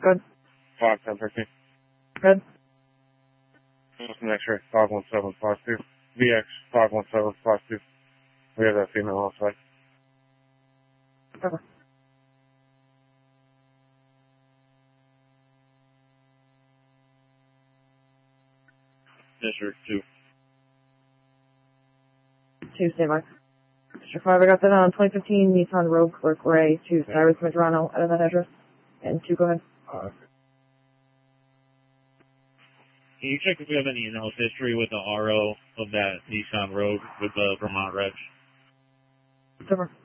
Good. 51013. Good. Next ray, 51752. VX 51752. We have that female on site. Over. District 2. 2, stand by. District 5, I got that on 2015 Nissan Rogue Clerk Ray to Cyrus Medrano out of that address. And 2, go ahead. Can you check if we have any in-house history with the RO of that Nissan Rogue with the Vermont reg? Over.